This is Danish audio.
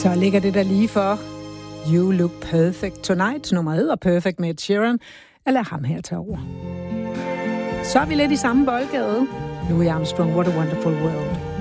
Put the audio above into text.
Så ligger det der lige for You Look Perfect Tonight. Nummeret hedder Perfect med Ed Sheeran. Jeg lader ham her tage over. Så er vi lidt i samme boldgade. Louis Armstrong, What a Wonderful World.